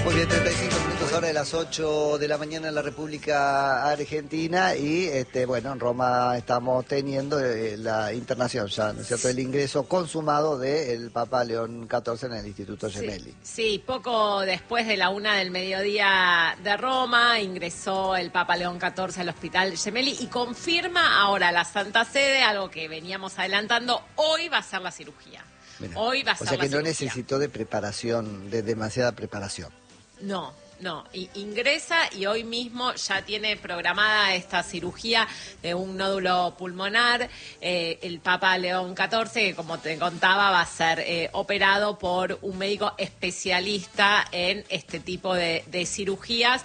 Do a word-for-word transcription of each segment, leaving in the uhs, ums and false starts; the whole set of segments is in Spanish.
Muy bien, treinta y cinco minutos ahora de las ocho de la mañana en la República Argentina y este bueno, en Roma estamos teniendo eh, la internación ya, ¿no es cierto?, el ingreso consumado del Papa León catorce en el Instituto Gemelli. Sí, sí, poco después de la una del mediodía de Roma ingresó el Papa León catorce al Hospital Gemelli y confirma ahora la Santa Sede, algo que veníamos adelantando, hoy va a ser la cirugía. Mirá, Hoy va a ser o sea que la no cirugía. necesitó de preparación, de demasiada preparación. No, no, I- ingresa y hoy mismo ya tiene programada esta cirugía de un nódulo pulmonar. Eh, el Papa León catorce, que como te contaba, va a ser eh, operado por un médico especialista en este tipo de, de cirugías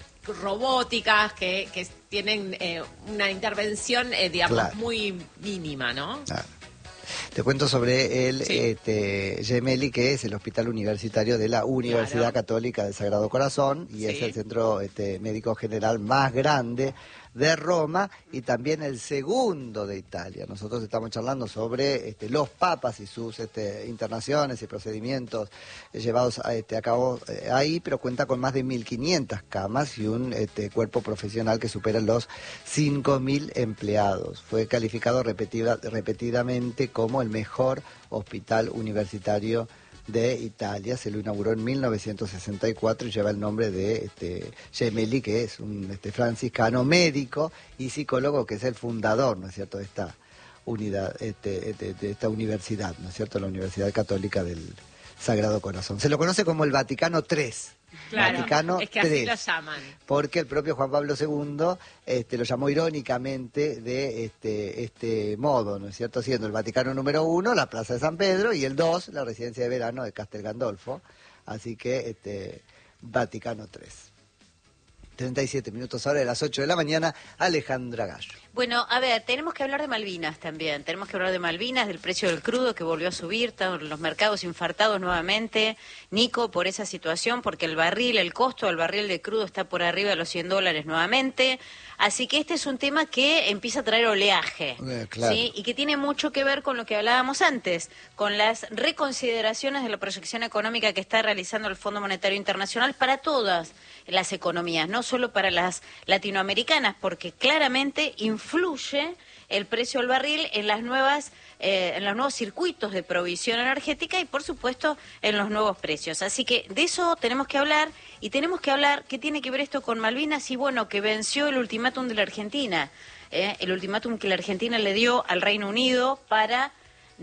robóticas que, que tienen eh, una intervención, eh, digamos, Claro. muy mínima, ¿no? Claro. Te cuento sobre el Sí. este, Gemelli, que es el hospital universitario de la Universidad Claro. Católica del Sagrado Corazón y Sí. es el centro este, médico general más grande de Roma y también el segundo de Italia. Nosotros estamos charlando sobre este, los papas y sus este, internaciones y procedimientos eh, llevados a, este, a cabo eh, ahí, pero cuenta con más de mil quinientas camas y un este, cuerpo profesional que supera los cinco mil empleados. Fue calificado repetida, repetidamente como el mejor hospital universitario de Italia. Se lo inauguró en mil novecientos sesenta y cuatro y lleva el nombre de este, Gemelli, que es un este, franciscano médico y psicólogo, que es el fundador, ¿no es cierto?, de esta unidad, este, de, de esta universidad, ¿no es cierto?, la Universidad Católica del Sagrado Corazón. Se lo conoce como el Vaticano tres. Claro, Vaticano es que así tres, lo llaman. porque el propio Juan Pablo segundo este, lo llamó irónicamente de este, este modo, ¿no es cierto?, siendo el Vaticano número uno, la Plaza de San Pedro, y el dos, la residencia de verano de Castel Gandolfo. Así que este, Vaticano tres. treinta y siete minutos ahora de las ocho de la mañana, Alejandra Gallo. Bueno, a ver, tenemos que hablar de Malvinas también. Tenemos que hablar de Malvinas, del precio del crudo que volvió a subir, están los mercados infartados nuevamente, Nico, por esa situación, porque el barril, el costo del barril de crudo está por arriba de los cien dólares nuevamente. Así que este es un tema que empieza a traer oleaje, Eh, claro. ¿sí? Y que tiene mucho que ver con lo que hablábamos antes, con las reconsideraciones de la proyección económica que está realizando el Fondo Monetario Internacional para todas las economías, no solo para las latinoamericanas, porque claramente influye el precio del barril en las nuevas eh, en los nuevos circuitos de provisión energética y, por supuesto, en los nuevos precios. Así que de eso tenemos que hablar y tenemos que hablar qué tiene que ver esto con Malvinas y, bueno, que venció el ultimátum de la Argentina, eh, el ultimátum que la Argentina le dio al Reino Unido para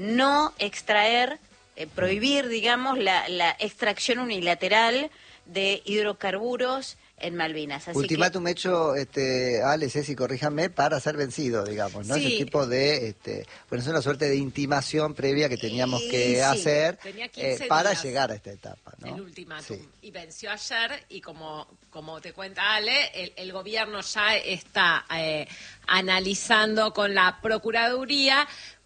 no extraer, eh, prohibir, digamos, la, la extracción unilateral de hidrocarburos en Malvinas. Así Ultimátum hecho, este, Ale, Ceci, corríjame, para ser vencido, digamos, ¿no? Sí. Ese tipo de, este, bueno, es una suerte de intimación previa que teníamos que Y sí, hacer tenía quince eh, para días llegar a esta etapa, ¿no? El ultimátum. Sí. Y venció ayer y como, como te cuenta Ale, el, el gobierno ya está eh, analizando con la Procuraduría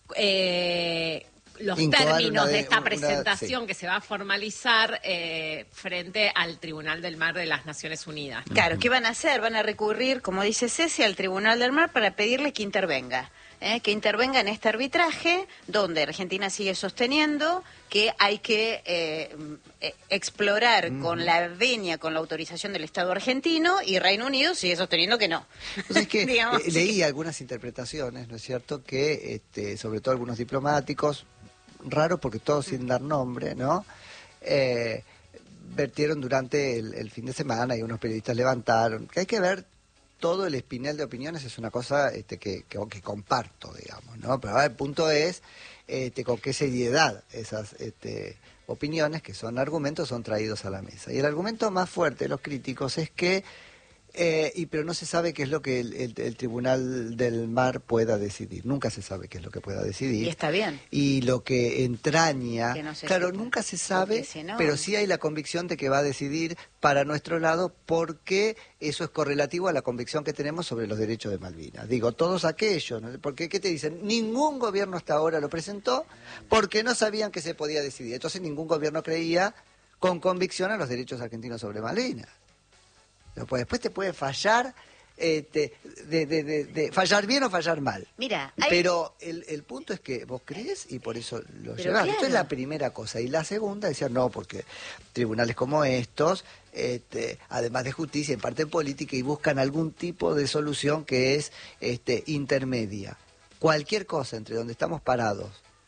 eh, los Incoar términos una de, de- esta una- presentación sí. que se va a formalizar eh, frente al Tribunal del Mar de las Naciones Unidas. Claro, ¿qué van a hacer? Van a recurrir, como dice Ceci, al Tribunal del Mar para pedirle que intervenga, ¿eh? que intervenga en este arbitraje, donde Argentina sigue sosteniendo que hay que eh, eh, explorar Ujú. con la venia, con la autorización del Estado argentino, y Reino Unido sigue sosteniendo que no. Pues es que Digamos, eh, leí algunas interpretaciones, ¿no es cierto?, que este, sobre todo algunos diplomáticos, raro porque todos sin dar nombre, ¿no?, eh, vertieron durante el, el fin de semana y unos periodistas levantaron, que hay que ver todo el espinel de opiniones, es una cosa este, que, que, que comparto, digamos, ¿no? Pero ahora el punto es este, con qué seriedad esas este, opiniones, que son argumentos, son traídos a la mesa. Y el argumento más fuerte de los críticos es que Eh, y pero no se sabe qué es lo que el, el- el Tribunal del Mar pueda decidir. Nunca se sabe qué es lo que pueda decidir. Y está bien. Y lo que entraña, Que no se claro, sepa. nunca se sabe, Porque si no- pero sí hay la convicción de que va a decidir para nuestro lado, porque eso es correlativo a la convicción que tenemos sobre los derechos de Malvinas. Digo, todos aquellos, ¿no? Porque ¿qué te dicen? Ningún gobierno hasta ahora lo presentó porque no sabían que se podía decidir. Entonces ningún gobierno creía con convicción a los derechos argentinos sobre Malvinas. Pero pues después te puede fallar este, de, de, de, de fallar bien o fallar mal. Mira, hay... Pero el, el punto es que vos crees y por eso lo Pero llevas. claro. Esto es la primera cosa. Y la segunda, decía, no, porque tribunales como estos, este, además de justicia, imparten política y buscan algún tipo de solución que es este, intermedia. Cualquier cosa entre donde estamos parados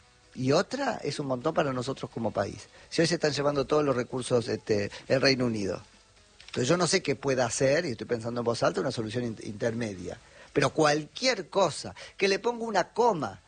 y otra es un montón para nosotros como país. Si hoy se están llevando todos los recursos este, el Reino Unido. Entonces yo no sé qué pueda hacer, y estoy pensando en voz alta, una solución in- intermedia. Pero cualquier cosa, que le ponga una coma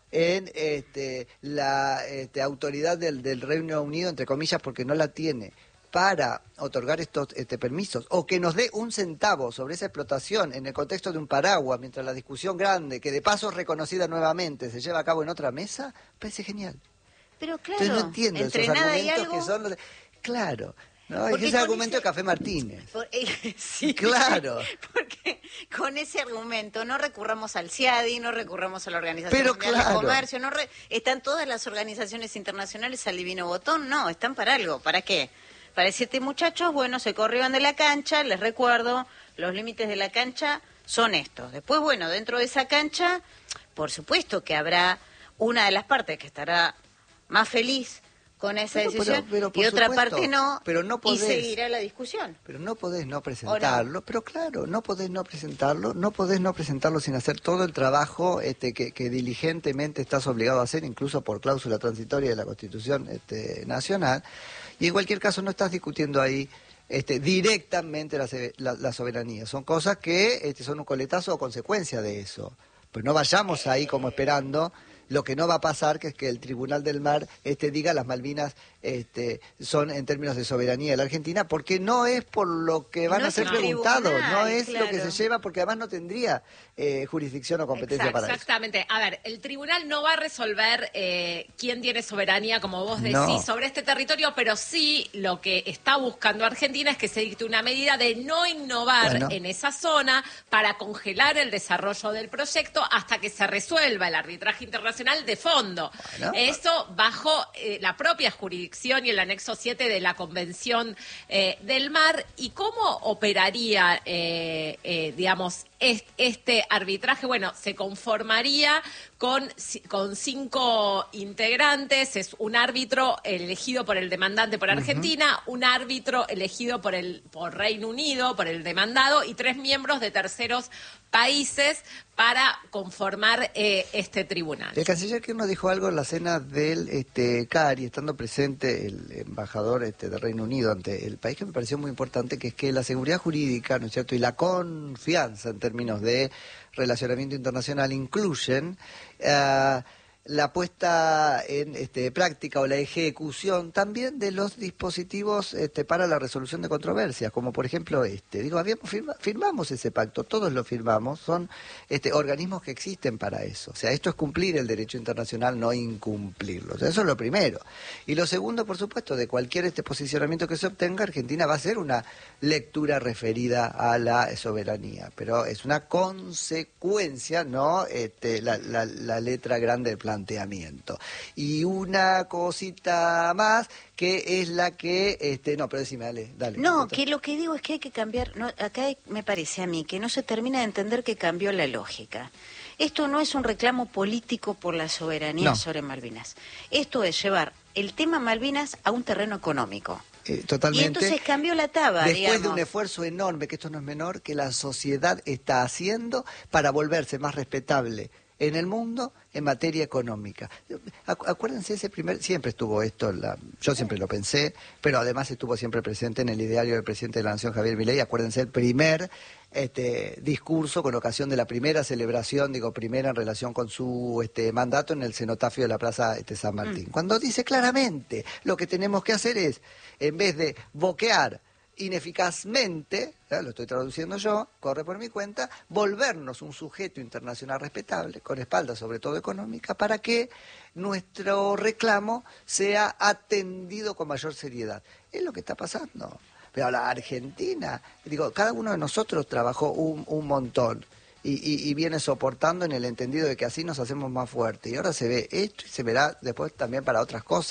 en este, la este, autoridad del, del Reino Unido, entre comillas, porque no la tiene, para otorgar estos este, permisos, o que nos dé un centavo sobre esa explotación en el contexto de un paraguas, mientras la discusión grande, que de paso es reconocida nuevamente, se lleva a cabo en otra mesa, parece genial. Pero claro, Entonces no entiendo entre esos nada y argumentos algo... que son los de... Claro, ¿no? Es Porque que ese con argumento ese- de Café Martínez. Por- eh, sí, Claro. Porque con ese argumento no recurramos al CIADI, no recurramos a la Organización Pero Mundial claro. de Comercio, no re- están todas las organizaciones internacionales al divino botón, no, están para algo, ¿para qué? Para decirte, muchachos, bueno, se corrieron de la cancha, les recuerdo, los límites de la cancha son estos. Después, bueno, dentro de esa cancha, por supuesto que habrá una de las partes que estará más feliz con esa Pero, pero, decisión pero, por y otra supuesto, parte no, pero no y podés. seguirá la discusión. Pero no podés no presentarlo, pero claro, no podés no presentarlo, no podés no presentarlo sin hacer todo el trabajo este, que, que diligentemente estás obligado a hacer, incluso por cláusula transitoria de la Constitución este, Nacional, y en cualquier caso no estás discutiendo ahí este, directamente la, se- la- la soberanía, son cosas que este, son un coletazo o consecuencia de eso, pues no vayamos ahí como esperando lo que no va a pasar, que es que el Tribunal del Mar este, diga las Malvinas este, son en términos de soberanía de la Argentina, porque no es por lo que van No a es ser el preguntados, tribunal, no es lo que claro. se lleva, porque además no tendría eh, jurisdicción o competencia para eso. Exactamente. A ver, el tribunal no va a resolver eh, quién tiene soberanía, como vos decís, No. sobre este territorio, pero sí lo que está buscando Argentina es que se dicte una medida de no innovar Bueno. en esa zona para congelar el desarrollo del proyecto hasta que se resuelva el arbitraje internacional de fondo. Bueno. Eso bajo eh, la propia jurisdicción y el anexo siete de la Convención eh, del Mar. ¿Y cómo operaría, eh, eh, digamos, est- este arbitraje? Bueno, se conformaría con, ci- con cinco integrantes. Es un árbitro elegido por el demandante por Argentina, un árbitro elegido por el por Reino Unido, por el demandado, y tres miembros de terceros países para conformar eh, este tribunal. El canciller Kirchner dijo algo en la cena del este, C A R I, estando presente el embajador este, del Reino Unido ante el país, que me pareció muy importante, que es que la seguridad jurídica, ¿no es cierto?, y la confianza en términos de relacionamiento internacional incluyen eh, la puesta en este, práctica o la ejecución también de los dispositivos este, para la resolución de controversias, como por ejemplo este. Digo, habíamos firma, firmamos ese pacto, todos lo firmamos, son este, organismos que existen para eso. O sea, esto es cumplir el derecho internacional, no incumplirlo. O sea, eso es lo primero. Y lo segundo, por supuesto, de cualquier este posicionamiento que se obtenga, Argentina va a hacer una lectura referida a la soberanía, pero es una consecuencia, no este, la, la, la letra grande del planteamiento. Y una cosita más, que es la que... este No, pero decime, dale. dale No, contá. que lo que digo es que hay que cambiar, no, acá hay- me parece a mí que no se termina de entender que cambió la lógica. Esto no es un reclamo político por la soberanía No. sobre Malvinas. Esto es llevar el tema Malvinas a un terreno económico. Eh, totalmente. Y entonces cambió la taba, Después de digamos. un esfuerzo enorme, que esto no es menor, que la sociedad está haciendo para volverse más respetable en el mundo en materia económica. Acu- Acuérdense, ese primer, siempre estuvo esto, en la, yo siempre lo pensé, pero además estuvo siempre presente en el ideario del presidente de la Nación, Javier Milei. Acuérdense el primer este, discurso con ocasión de la primera celebración, digo primera en relación con su este, mandato en el cenotafio de la Plaza este, San Martín. Mm. Cuando dice claramente lo que tenemos que hacer es, en vez de boquear ineficazmente, ¿eh? Lo estoy traduciendo yo, corre por mi cuenta, volvernos un sujeto internacional respetable, con espalda sobre todo económica, para que nuestro reclamo sea atendido con mayor seriedad. Es lo que está pasando. Pero la Argentina, digo, cada uno de nosotros trabajó un, un montón y, y, y viene soportando en el entendido de que así nos hacemos más fuertes. Y ahora se ve esto y se verá después también para otras cosas.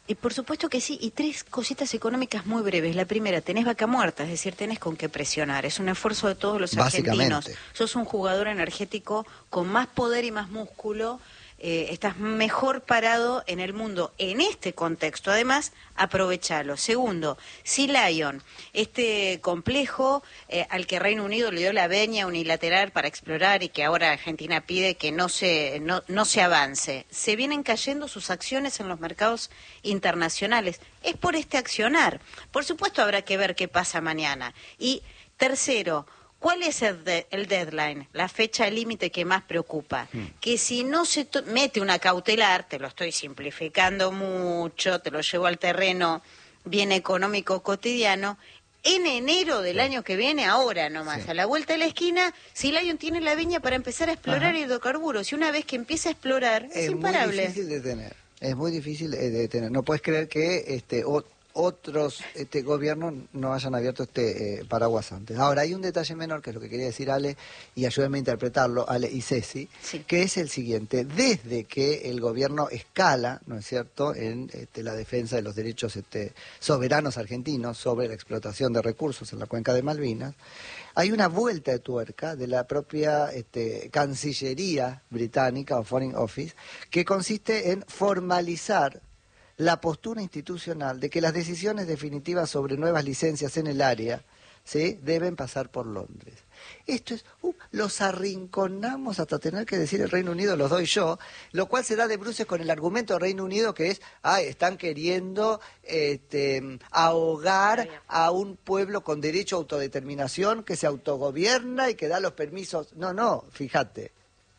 Y por supuesto que sí, y tres cositas económicas muy breves. La primera, tenés vaca muerta, es decir, tenés con qué presionar. Es un esfuerzo de todos los argentinos. Sos un jugador energético con más poder y más músculo. Eh, estás mejor parado en el mundo en este contexto. Además, aprovechalo. Segundo, Sea Lion, este complejo eh, al que Reino Unido le dio la venia unilateral para explorar y que ahora Argentina pide que no se, no, no se avance. Se vienen cayendo sus acciones en los mercados internacionales. Es por este accionar. Por supuesto habrá que ver qué pasa mañana. Y tercero, ¿cuál es el, de, el deadline, la fecha límite que más preocupa? Mm. Que si no se mete una cautelar, te lo estoy simplificando mucho, te lo llevo al terreno bien económico cotidiano, en enero del sí. año que viene, ahora nomás, sí. a la vuelta de la esquina, Sea Lion tiene la viña para empezar a explorar Ajá. hidrocarburos. Y una vez que empieza a explorar, es, es imparable. Es muy difícil de tener, es muy difícil de tener. No puedes creer que... este o... otros este, gobiernos no hayan abierto este eh, paraguas antes. Ahora, hay un detalle menor, que es lo que quería decir Ale, y ayúdenme a interpretarlo, Ale y Ceci, sí. que es el siguiente. Desde que el gobierno escala, ¿no es cierto?, en este, la defensa de los derechos este, soberanos argentinos sobre la explotación de recursos en la cuenca de Malvinas, hay una vuelta de tuerca de la propia este, Cancillería británica o Foreign Office, que consiste en formalizar la postura institucional de que las decisiones definitivas sobre nuevas licencias en el área, ¿sí?, deben pasar por Londres. Esto es, uh, los arrinconamos hasta tener que decir el Reino Unido, los doy yo, lo cual se da de bruces con el argumento del Reino Unido que es, ah, están queriendo este, ahogar a un pueblo con derecho a autodeterminación que se autogobierna y que da los permisos. No, no, fíjate.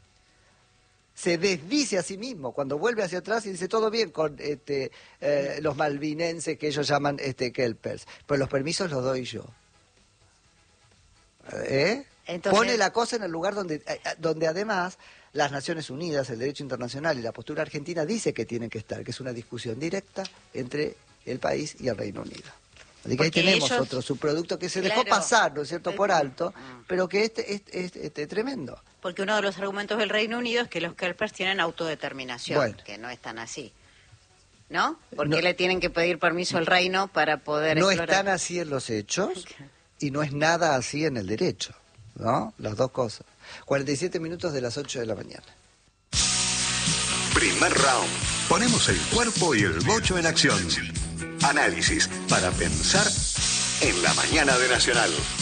Se desdice a sí mismo cuando vuelve hacia atrás y dice todo bien con este, eh, los malvinenses que ellos llaman este, kelpers, pero los permisos los doy yo. ¿Eh? Entonces... Pone la cosa en el lugar donde, eh, donde además las Naciones Unidas, el derecho internacional y la postura argentina dice que tienen que estar, que es una discusión directa entre el país y el Reino Unido. Así que ahí tenemos ellos... otro subproducto que se claro. dejó pasar, ¿no es cierto?, por alto, pero que este es este, este, este, tremendo. Porque uno de los argumentos del Reino Unido es que los kelpers tienen autodeterminación, bueno. que no es tan así. ¿No? ¿Por qué no, le tienen que pedir permiso al reino para poder No explorar? Están así en los hechos y no es nada así en el derecho, ¿no? Las dos cosas. cuarenta y siete minutos de las ocho de la mañana. Primer round. Ponemos el cuerpo y el bocho en acción. Análisis para pensar en la mañana de Nacional.